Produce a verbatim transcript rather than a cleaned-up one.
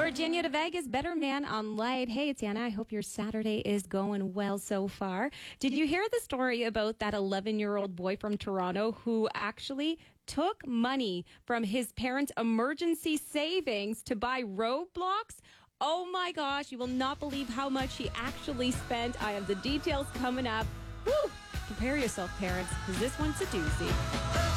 Virginia to Vegas, better man on light. Hey, it's Yana. I hope your Saturday is going well so far. Did you hear the story about that eleven-year-old boy from Toronto who actually took money from his parents' emergency savings to buy roadblocks? Oh my gosh, you will not believe how much he actually spent. I have the details coming up. Woo! Prepare yourself, parents, because this one's a doozy.